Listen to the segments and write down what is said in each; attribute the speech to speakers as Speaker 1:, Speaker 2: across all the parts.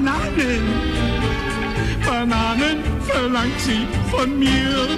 Speaker 1: Bananen. Bananen verlangt sie von mir.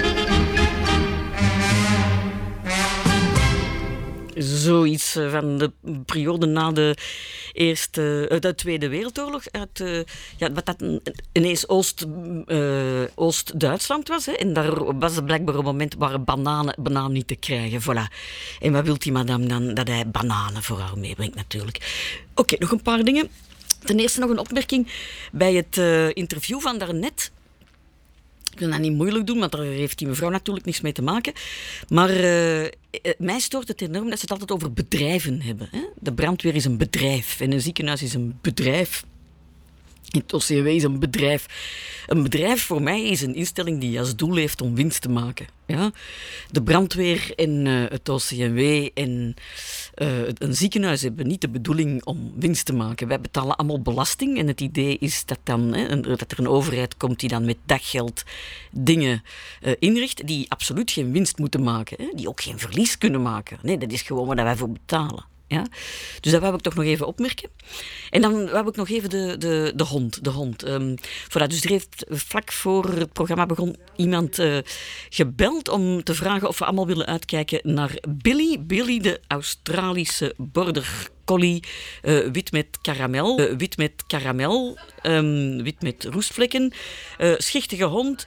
Speaker 2: Zoiets van de periode na de Tweede Wereldoorlog. Wat dat ineens Oost-Duitsland was. Hè, en daar was er blijkbaar een moment waar bananen niet te krijgen. Voilà. En wat wil die madame dan? Dat hij bananen voor haar meebrengt natuurlijk. Oké, nog een paar dingen. Ten eerste nog een opmerking bij het interview van daarnet. Ik wil dat niet moeilijk doen, want daar heeft die mevrouw natuurlijk niks mee te maken. Maar mij stoort het enorm dat ze het altijd over bedrijven hebben. Hè? De brandweer is een bedrijf en een ziekenhuis is een bedrijf. Het OCMW is een bedrijf. Een bedrijf voor mij is een instelling die als doel heeft om winst te maken. Ja? De brandweer en het OCMW en een ziekenhuis hebben niet de bedoeling om winst te maken. Wij betalen allemaal belasting en het idee is dat, dat er een overheid komt die dan met daggeld dingen inricht die absoluut geen winst moeten maken. Hè? Die ook geen verlies kunnen maken. Nee, dat is gewoon wat wij voor betalen. Ja? Dus dat wou ik toch nog even opmerken. En dan wou ik nog even de hond. Voilà, dus er heeft vlak voor het programma begon iemand gebeld om te vragen of we allemaal willen uitkijken naar Billy. Billy, de Australische border collie, wit met karamel, wit met roestvlekken, schichtige hond.